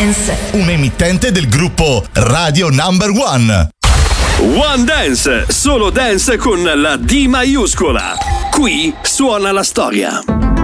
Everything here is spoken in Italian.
Dance. Un'emittente del gruppo Radio Number One. One Dance, solo dance con la D maiuscola. Qui suona la storia.